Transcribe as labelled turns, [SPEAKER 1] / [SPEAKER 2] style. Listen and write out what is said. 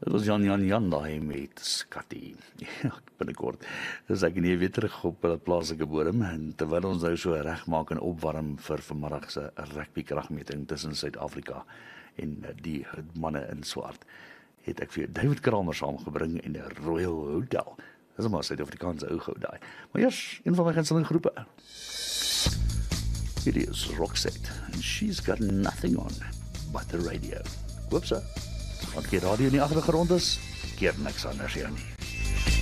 [SPEAKER 1] Dit was Jan daai met Skattie. Ja, binnekort is ek nie weer terug op die plaaslike bodem en terwyl ons nou so regmaak en opwarm vir vanmiddag se rugby kragmeting tussen Suid-Afrika en die manne in swart, het ek vir David Kramer saamgebring in 'n Royal Hotel. Dis maar Suid-Afrikaanse ou gou daai. Maar eers een van my gunsteling groepe. Hierdie is Roxette and she's got nothing on but the radio. Whoopsie. Want die radio in die agtergrond is, keer niks anders hier nie.